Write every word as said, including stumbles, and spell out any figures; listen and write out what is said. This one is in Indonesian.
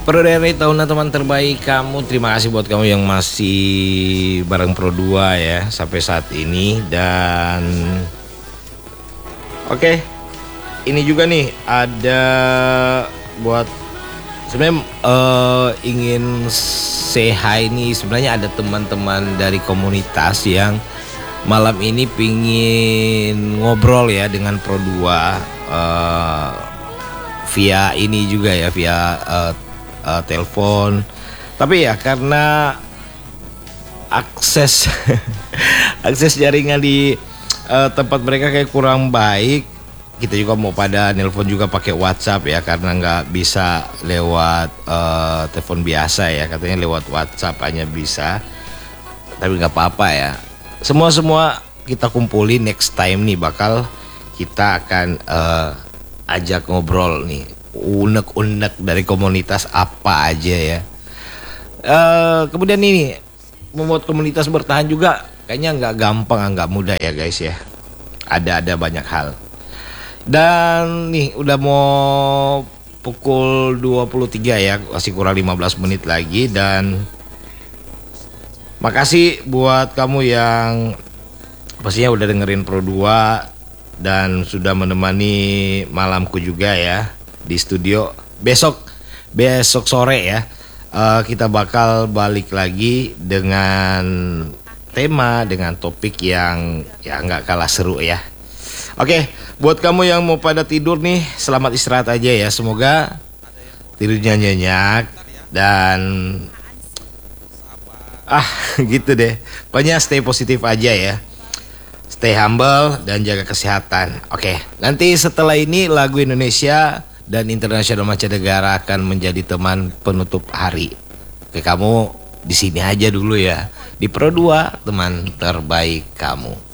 Pro dari tahunan teman terbaik kamu. Terima kasih buat kamu yang masih bareng Pro dua ya sampai saat ini. Dan oke, okay, ini juga nih ada buat sebenarnya uh, ingin say hi nih. Sebenarnya ada teman-teman dari komunitas yang malam ini pingin ngobrol ya dengan Pro dua uh, via ini juga ya, via uh, uh, telepon. Tapi ya karena akses akses jaringan di uh, tempat mereka kayak kurang baik, kita juga mau pada nelpon juga pakai WhatsApp ya, karena nggak bisa lewat uh, telepon biasa ya, katanya lewat WhatsApp hanya bisa. Tapi nggak apa-apa ya, semua semua kita kumpulin next time nih, bakal kita akan uh, ajak ngobrol nih unek-unek dari komunitas apa aja ya. Uh, kemudian ini membuat komunitas bertahan juga kayaknya nggak gampang, nggak mudah ya guys ya. Ada ada banyak hal. Dan nih udah mau pukul dua puluh tiga ya, masih kurang lima belas menit lagi. Dan makasih buat kamu yang pastinya udah dengerin Pro dua dan sudah menemani malamku juga ya di studio. Besok besok sore ya, uh, kita bakal balik lagi dengan tema, dengan topik yang ya nggak kalah seru ya. Oke, buat kamu yang mau pada tidur nih, selamat istirahat aja ya. Semoga tidurnya nyenyak dan ah gitu deh. Pokoknya stay positif aja ya. Stay humble dan jaga kesehatan. Oke, nanti setelah ini lagu Indonesia dan internasional mancanegara akan menjadi teman penutup hari. Oke, kamu di sini aja dulu ya. Di Pro dua, teman terbaik kamu.